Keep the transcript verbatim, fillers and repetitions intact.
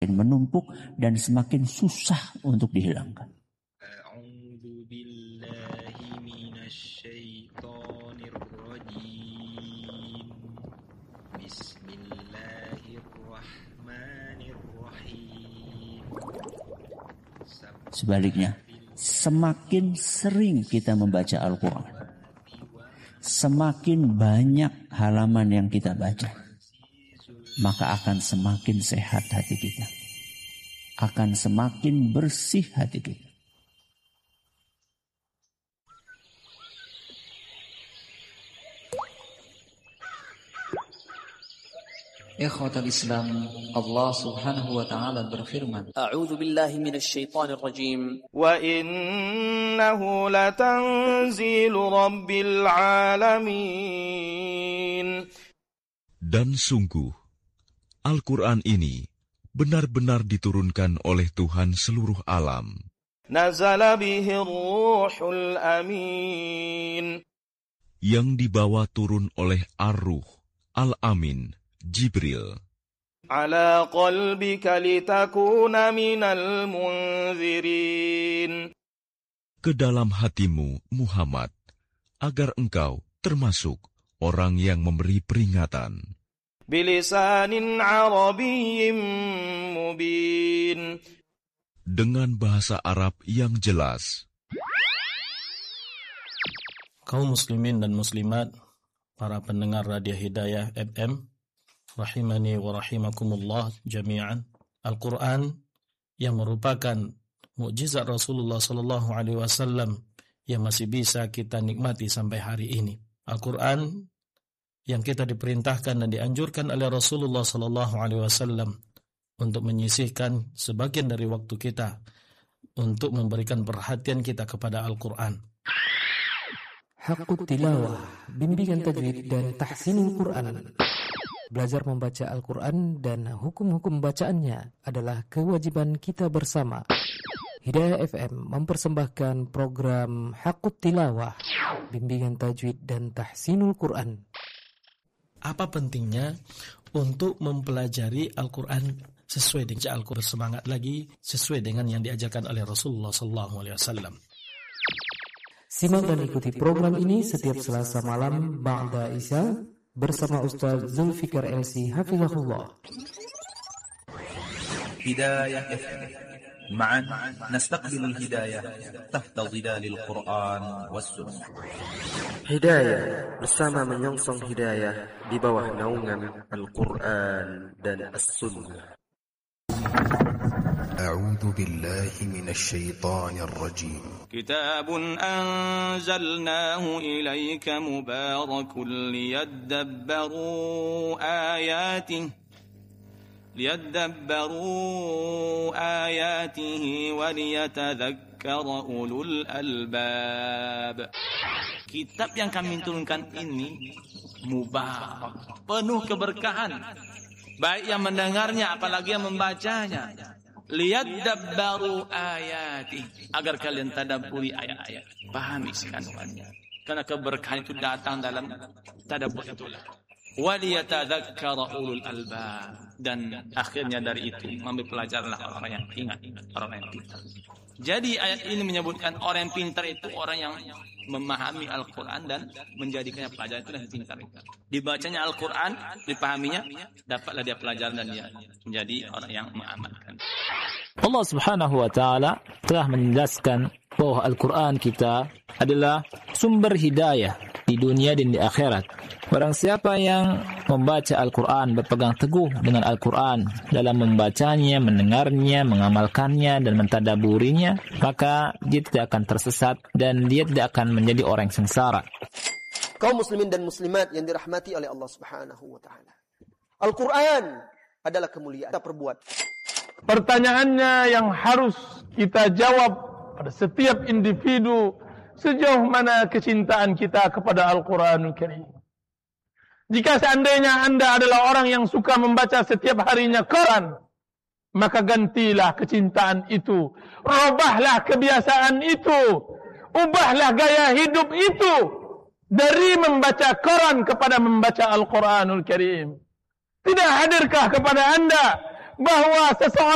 semakin menumpuk dan semakin susah untuk dihilangkan. A'udzu billahi minasyaitonir rajim. Bismillahirrahmanirrahim. Sebaliknya, semakin sering kita membaca Al-Quran, semakin banyak halaman yang kita baca, maka akan semakin sehat hati kita, akan semakin bersih hati kita. Ikhwatal Islam, Allah Subhanahu wa taala berfirman, A'udzu billahi minasy syaithanir rajim. Wa innahu latanzilu rabbil alamin. Dan sungguh Al-Quran ini benar-benar diturunkan oleh Tuhan seluruh alam. Nazala bihi ruhul amin. Yang dibawa turun oleh Ar-Ruh Al-Amin, Jibril. Ala qalbika litakuna minal munzirin. Ke dalam hatimu, Muhammad, agar engkau termasuk orang yang memberi peringatan. Bilisanin arabiyyin mubin. Dengan bahasa Arab yang jelas. Kaum muslimin dan muslimat, para pendengar Radio Hidayah F M, rahimani wa rahimakumullah jami'an. Al-Quran yang merupakan mukjizat Rasulullah sallallahu alaihi wasallam yang masih bisa kita nikmati sampai hari ini. Al-Quran yang kita diperintahkan dan dianjurkan oleh Rasulullah sallallahu alaihi wasallam untuk menyisihkan sebagian dari waktu kita untuk memberikan perhatian kita kepada Al-Quran. Haqqut tilawah, bimbingan tajwid dan tahsinul Quran. Belajar membaca Al-Quran dan hukum-hukum bacaannya adalah kewajiban kita bersama. Hidayah F M mempersembahkan program Haqqut Tilawah, bimbingan tajwid dan tahsinul Quran. Apa pentingnya untuk mempelajari Al-Quran sesuai dengan Al-Quran, semangat lagi sesuai dengan yang diajarkan oleh Rasulullah sallallahu alaihi wasallam. Simak dan ikuti program ini setiap Selasa malam ba'da Isya bersama Ustaz Zulfikar L C Hafizahullah. Hidayah F M. معا نستقبل الهداية تحت ظلال القرآن والسنة. Hidayah bersama menyongsong hidayah di bawah naungan Al-Quran dan As-Sunnah. أعوذ بالله من الشيطان الرجيم. كتاب أنزلناه إليك مبارك ليدبروا آياته ليدبروا آياته وليتذكر أولو الألباب. Kitab yang kami turunkan ini mubarak, penuh keberkahan, baik yang mendengarnya apalagi yang membacanya. Liyadabbaru ayati, agar kalian tadabburi ayat-ayat, pahami kandungannya. Karena keberkahan itu datang dalam tadabbur itulah. Waliyatadzakkara ulul albab, dan akhirnya dari itu mengambil pelajaranlah orang yang ingat, orang yang pintar. Jadi ayat ini menyebutkan orang yang pintar itu orang yang memahami Al-Quran dan menjadikannya pelajaran, itu yang pintar itu. Dibacanya Al-Quran, dipahaminya, dapatlah dia pelajaran dan dia menjadi orang yang mengamalkan. Allah Subhanahu wa taala telah menjelaskan bahwa Al-Quran kita adalah sumber hidayah di dunia dan di akhirat. Barang siapa yang membaca Al-Quran, berpegang teguh dengan Al-Quran dalam membacanya, mendengarnya, mengamalkannya, dan mentadaburinya, maka dia tidak akan tersesat dan dia tidak akan menjadi orang yang sengsara. Kaum muslimin dan muslimat yang dirahmati oleh Allah Subhanahu wa taala. Al-Quran adalah kemuliaan kita perbuat. Pertanyaannya yang harus kita jawab pada setiap individu, sejauh mana kecintaan kita kepada Al-Quranul Karim. Jika seandainya Anda adalah orang yang suka membaca setiap harinya Quran, maka gantilah kecintaan itu, rubahlah kebiasaan itu, ubahlah gaya hidup itu dari membaca Quran kepada membaca Al-Quranul Karim. Tidak hadirkah kepada Anda bahwa seseorang